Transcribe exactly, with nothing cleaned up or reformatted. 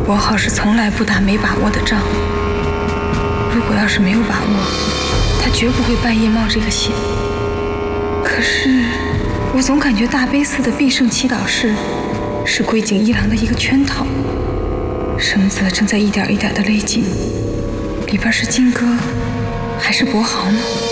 国豪是从来不打没把握的仗。如果要是没有把握，他绝不会半夜冒这个险。可是，我总感觉大悲寺的必胜祈祷室是龟井一郎的一个圈套。绳子正在一点一点的勒紧，里边是金戈还是博豪呢？